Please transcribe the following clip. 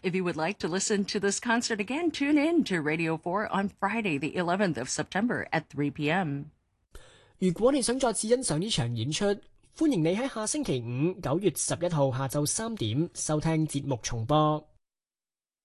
If you would like to listen to this concert again, tune in to Radio 4 on Friday, the 11th of September at 3 p.m. 如果你想再次欣賞呢場演出，歡迎你喺下星期五9月11號下晝3點收聽節目重播。